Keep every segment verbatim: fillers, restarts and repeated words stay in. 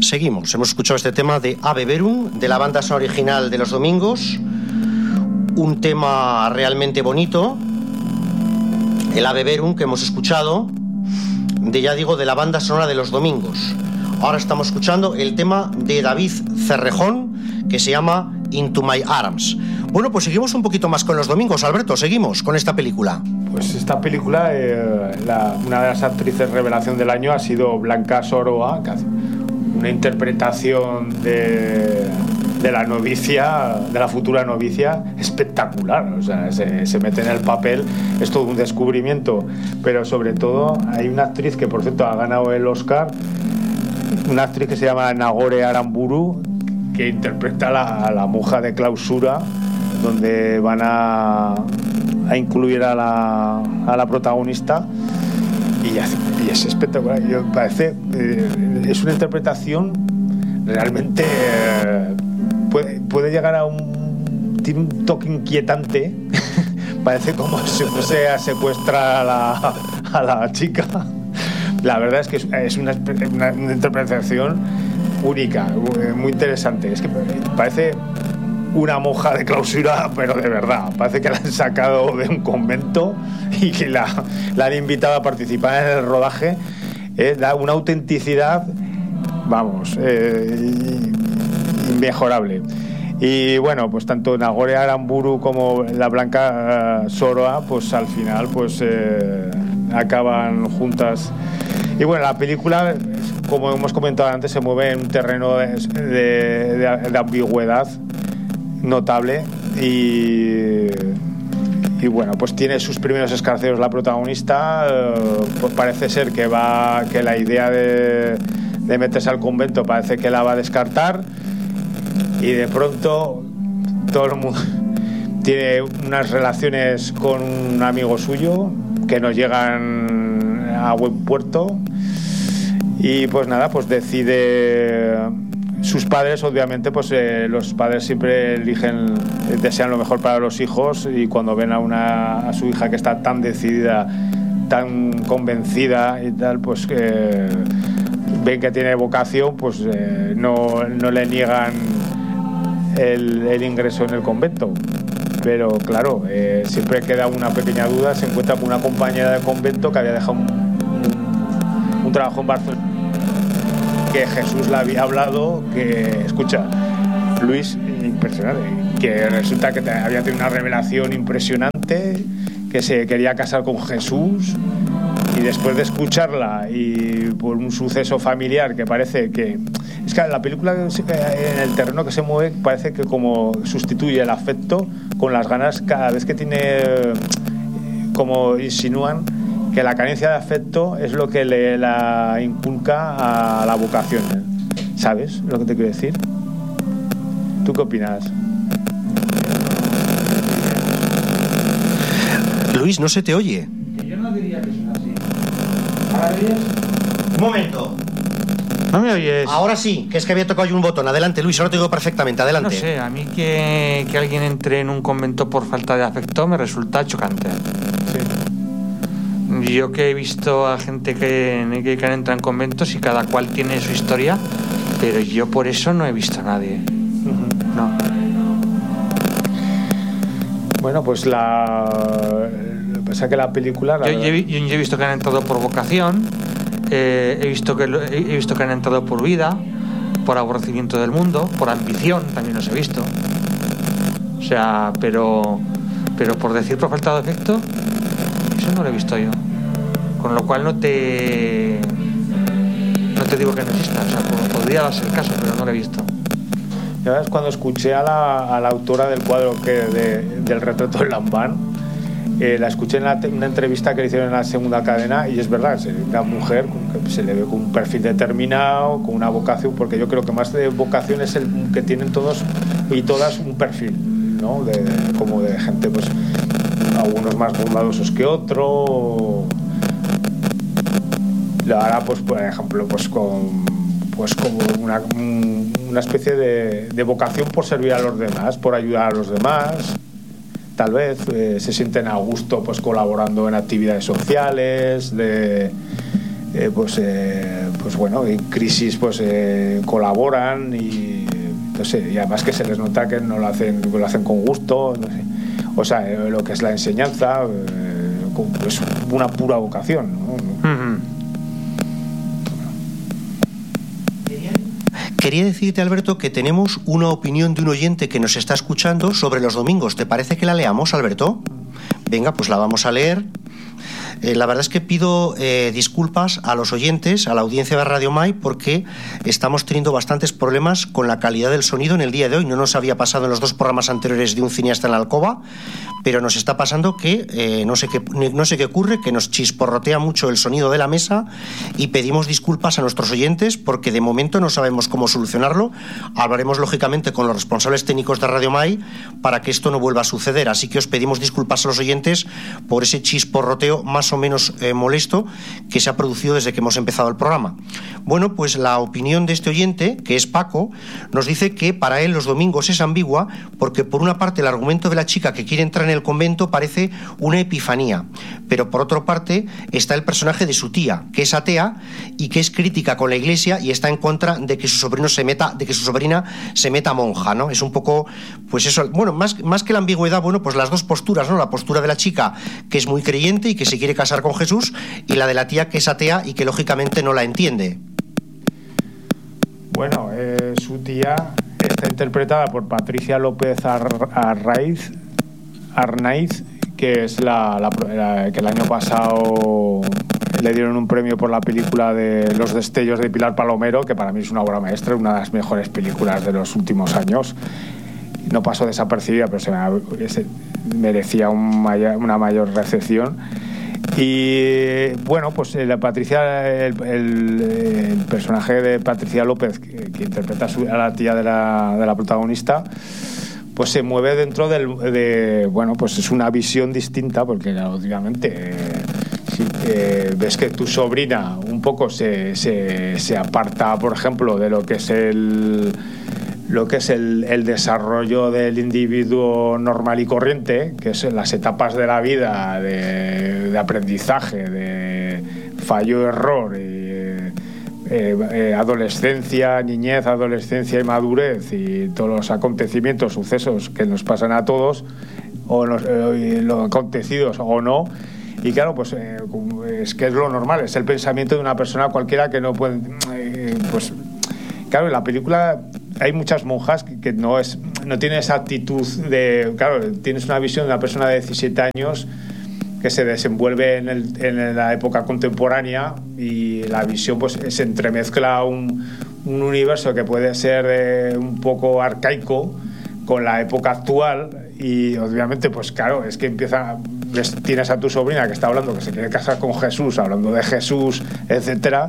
Seguimos, hemos escuchado este tema de Ave Verum, de la banda sonora original de Los Domingos, un tema realmente bonito, el Ave Verum que hemos escuchado, de ya digo, de la banda sonora de Los Domingos. Ahora estamos escuchando el tema de David Cerrejón, que se llama Into My Arms. Bueno, pues seguimos un poquito más con Los Domingos, Alberto, seguimos con esta película. Pues esta película, eh, la, una de las actrices revelación del año ha sido Blanca Soroa, que hace una interpretación de, de la novicia, de la futura novicia, espectacular. O sea, se, se mete en el papel, es todo un descubrimiento. Pero sobre todo hay una actriz que, por cierto, ha ganado el Oscar, una actriz que se llama Nagore Aramburu, que interpreta a la, a la monja de clausura, donde van a, a incluir a la, a la protagonista. Y, hace, y es espectacular. Yo, parece, eh, es una interpretación realmente eh, puede, puede llegar a un, tiene un toque inquietante. Parece como si fuese a secuestrar a la, a la chica. La verdad es que es, es una, una, una interpretación única, muy interesante. Es que parece una monja de clausura, pero de verdad. Parece que la han sacado de un convento y que la, la han invitado a participar en el rodaje. Eh, da una autenticidad, vamos, eh, inmejorable. Y bueno, pues tanto Nagore Aramburu como la Blanca uh, Soroa, pues al final pues eh, acaban juntas. Y bueno, la película, como hemos comentado antes, se mueve en un terreno de, de, de, de ambigüedad notable y, y bueno, pues tiene sus primeros escarceos la protagonista. Eh, pues parece ser que va que la idea de, de meterse al convento parece que la va a descartar, y de pronto todo el mundo tiene unas relaciones con un amigo suyo que no llegan a buen puerto, y pues nada, pues decide. Sus padres, obviamente, pues eh, los padres siempre eligen, desean lo mejor para los hijos, y cuando ven a una a su hija que está tan decidida, tan convencida y tal, pues eh, ven que tiene vocación, pues eh, no, no le niegan el, el ingreso en el convento. Pero claro, eh, siempre queda una pequeña duda. Se encuentra con una compañera de convento que había dejado un, un, un trabajo en Barcelona, que Jesús le había hablado, que, escucha, Luis, impresionante, que resulta que había tenido una revelación impresionante, que se quería casar con Jesús, y después de escucharla y por un suceso familiar que parece que... Es que la película, en el terreno que se mueve, parece que como sustituye el afecto con las ganas cada vez que tiene, como insinúan, que la carencia de afecto es lo que le la inculca a la vocación. ¿Sabes lo que te quiero decir? ¿Tú qué opinas? Luis, no se te oye. Yo no diría que son así. ¿Ahora me oyes? Un momento. ¿No me oyes? Ahora sí, que es que había tocado yo un botón. Adelante, Luis, ahora te digo perfectamente. Adelante. No sé, a mí que, que alguien entre en un convento por falta de afecto me resulta chocante. Sí. Yo que he visto a gente que, que, que han entrado en conventos y cada cual tiene su historia, pero yo por eso no he visto a nadie. Uh-huh. No. Bueno, pues la... Lo que pasa es que la película... La yo, yo, he, yo he visto que han entrado por vocación, eh, he, visto que, he visto que han entrado por vida, por aborrecimiento del mundo, por ambición, también los he visto. O sea, pero, pero por decir por falta de afecto, eso no lo he visto yo. Con lo cual no te no te digo que no exista, o sea, podría darse el caso, pero no lo he visto. Ya ves, cuando escuché a la, a la autora del cuadro que de, del retrato de Lambán, eh, la escuché en la, una entrevista que le hicieron en la Segunda Cadena, y es verdad, es una mujer que se le ve con un perfil determinado, con una vocación, porque yo creo que más de vocación es el que tienen todos y todas un perfil, ¿no? De, como de gente, pues algunos más bondadosos que otros. Ahora, pues por ejemplo, pues con pues como una, una especie de, de vocación por servir a los demás, por ayudar a los demás. Tal vez eh, se sienten a gusto pues colaborando en actividades sociales, de eh, pues, eh, pues bueno, en crisis pues eh, colaboran y, no sé, y además que se les nota que no lo hacen, lo hacen con gusto, no sé. O sea, eh, lo que es la enseñanza eh, es una pura vocación, ¿no? Uh-huh. Quería decirte, Alberto, que tenemos una opinión de un oyente que nos está escuchando sobre los domingos. ¿Te parece que la leamos, Alberto? Venga, pues la vamos a leer. Eh, la verdad es que pido eh, disculpas a los oyentes, a la audiencia de Radio Mai, porque estamos teniendo bastantes problemas con la calidad del sonido en el día de hoy. No nos había pasado en los dos programas anteriores de Un cineasta en la alcoba, pero nos está pasando que eh, no sé qué, no sé qué ocurre, que nos chisporrotea mucho el sonido de la mesa, y pedimos disculpas a nuestros oyentes porque de momento no sabemos cómo solucionarlo. Hablaremos lógicamente con los responsables técnicos de Radio Mai para que esto no vuelva a suceder, así que os pedimos disculpas a los oyentes por ese chisporroteo más o menos eh, molesto que se ha producido desde que hemos empezado el programa. Bueno, pues la opinión de este oyente, que es Paco, nos dice que para él los domingos es ambigua porque por una parte el argumento de la chica que quiere entrar en el convento parece una epifanía, pero por otra parte está el personaje de su tía, que es atea y que es crítica con la iglesia y está en contra de que su sobrino se meta, de que su sobrina se meta monja, ¿no? Es un poco, pues eso, bueno, más, más que la ambigüedad, bueno, pues las dos posturas, ¿no? La postura de la chica, que es muy creyente y que se quiere casar con Jesús, y la de la tía, que es atea y que lógicamente no la entiende. Bueno, eh, su tía está interpretada por Patricia López Ar- Arraiz, Arnaiz, que es la, la, la que el año pasado le dieron un premio por la película de Los destellos de Pilar Palomero, que para mí es una obra maestra, una de las mejores películas de los últimos años. No pasó desapercibida, pero se, me, se merecía un mayor, una mayor recepción. Y bueno, pues la Patricia, el, el, el personaje de Patricia López, que, que interpreta a, su, a la tía de la, de la protagonista, pues se mueve dentro del, de, bueno, pues es una visión distinta, porque obviamente eh, si eh, ves que tu sobrina un poco se, se, se aparta, por ejemplo, de lo que es el lo que es el, el desarrollo del individuo normal y corriente, que es las etapas de la vida de, de aprendizaje, de fallo-error, eh, eh, adolescencia, niñez, adolescencia y madurez, y todos los acontecimientos, sucesos que nos pasan a todos, o los, eh, los acontecidos o no. Y claro, pues eh, es que es lo normal, es el pensamiento de una persona cualquiera que no puede... Eh, pues claro, en la película hay muchas monjas que, que no es no tienen esa actitud de... Claro, tienes una visión de una persona de diecisiete años que se desenvuelve en, el, en la época contemporánea, y la visión pues se entremezcla un, un universo que puede ser eh, un poco arcaico con la época actual, y obviamente pues claro, es que empieza... Ves, tienes a tu sobrina que está hablando que se quiere casar con Jesús, hablando de Jesús, etcétera.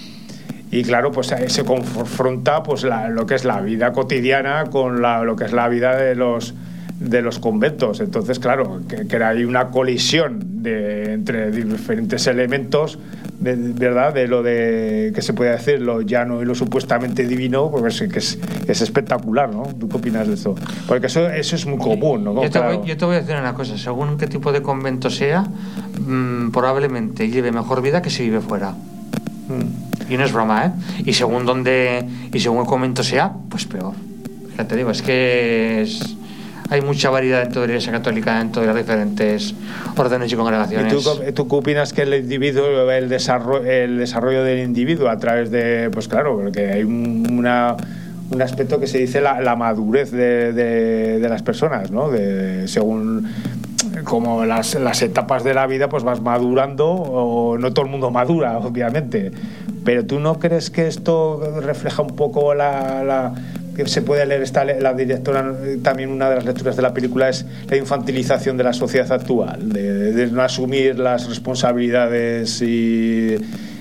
Y claro, pues se confronta pues la, lo que es la vida cotidiana con la, lo que es la vida de los de los conventos. Entonces, claro, que, que hay una colisión de, entre diferentes elementos, de, ¿verdad? De lo de que se puede decir lo llano y lo supuestamente divino, pues que es, es espectacular, ¿no? ¿Tú qué opinas de eso? Porque eso, eso es muy común, ¿no? Yo te, claro. voy, yo te voy a decir una cosa, según qué tipo de convento sea, mmm, probablemente lleve mejor vida que si vive fuera. Mm. Y no es broma, ¿eh? Y según donde y según el convento sea, pues peor. Ya te digo, es que es, hay mucha variedad dentro de la Iglesia Católica, dentro de las diferentes órdenes y congregaciones. ¿Y tú, tú qué opinas que el individuo, el desarrollo, el desarrollo del individuo a través de, pues claro, porque hay un, una, un aspecto que se dice la, la madurez de, de, de las personas, ¿no? De, según como las, las etapas de la vida, pues vas madurando, o no todo el mundo madura, obviamente. Pero ¿tú no crees que esto refleja un poco la, la que se puede leer esta, la directora también, una de las lecturas de la película es la infantilización de la sociedad actual, de, de no asumir las responsabilidades y,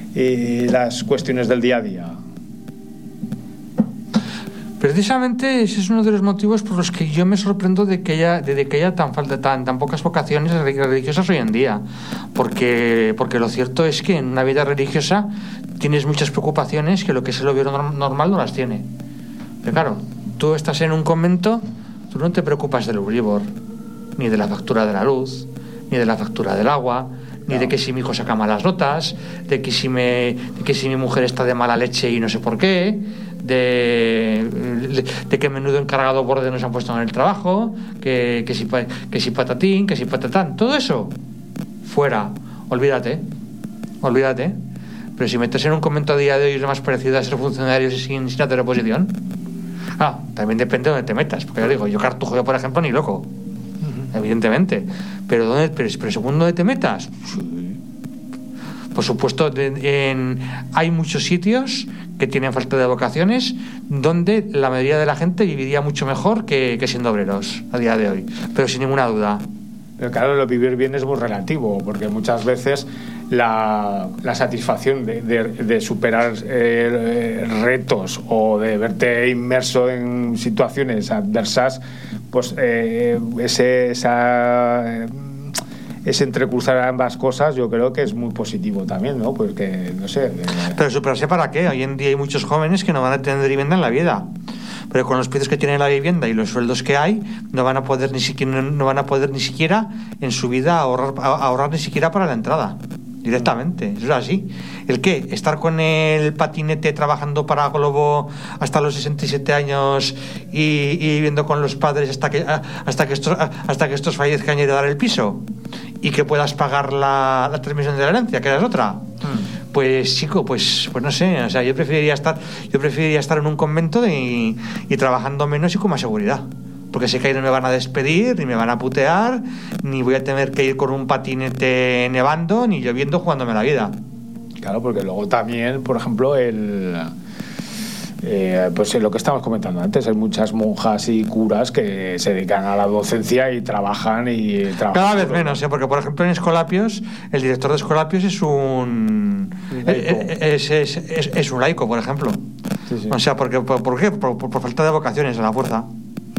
y las cuestiones del día a día? Precisamente ese es uno de los motivos por los que yo me sorprendo de que haya, de que haya tan falta tan, tan pocas vocaciones religiosas hoy en día, porque, porque lo cierto es que en una vida religiosa tienes muchas preocupaciones que lo que es el gobierno normal no las tiene. Pero claro, tú estás en un convento, tú no te preocupas del Euribor, ni de la factura de la luz, ni de la factura del agua, ni de que si mi hijo saca malas notas, de que si me, de que si mi mujer está de mala leche y no sé por qué, de, de que menudo encargado borde nos han puesto en el trabajo, que, que, si, que si patatín, que si patatán, todo eso, fuera, olvídate, olvídate. Pero si metes en un convento a día de hoy es lo más parecido a ser funcionario sin, sin hacer oposición. Ah, también depende de dónde te metas, porque yo digo, yo Cartujo, yo por ejemplo, ni loco, uh-huh. evidentemente. Pero ¿dónde, pero, pero según dónde te metas, sí. Por supuesto, de, en, hay muchos sitios que tienen falta de vocaciones donde la mayoría de la gente viviría mucho mejor que, que siendo obreros a día de hoy, pero sin ninguna duda. Pero claro, lo vivir bien es muy relativo, porque muchas veces la, la satisfacción de, de, de superar eh, retos o de verte inmerso en situaciones adversas, pues eh, ese, esa... Eh, es entrecruzar ambas cosas, yo creo que es muy positivo también, ¿no? Porque, no sé... Eh... Pero superarse para qué. Hoy en día hay muchos jóvenes que no van a tener vivienda en la vida. Pero con los precios que tiene la vivienda y los sueldos que hay, no van a poder ni siquiera, no van a poder ni siquiera en su vida ahorrar, ahorrar ni siquiera para la entrada. Directamente, eso es así. ¿El qué? Estar con el patinete trabajando para Globo hasta los sesenta y siete años y, y viviendo con los padres hasta que hasta que estos hasta que estos fallezcan y heredar el piso y que puedas pagar la, la transmisión de la herencia, que es otra. Hmm. Pues chico, pues pues no sé, o sea, yo preferiría estar yo preferiría estar en un convento y, y trabajando menos y con más seguridad. Porque sé que ahí no me van a despedir, ni me van a putear, ni voy a tener que ir con un patinete nevando, ni lloviendo jugándome la vida. Claro, porque luego también, por ejemplo, el eh, pues lo que estábamos comentando antes, hay muchas monjas y curas que se dedican a la docencia y trabajan y trabajan. Cada vez menos, ¿eh? Porque por ejemplo en Escolapios, el director de Escolapios es un es, es, es, es un laico, por ejemplo. Sí, sí. O sea, porque, ¿por, por qué? Por, por, por falta de vocaciones a la fuerza.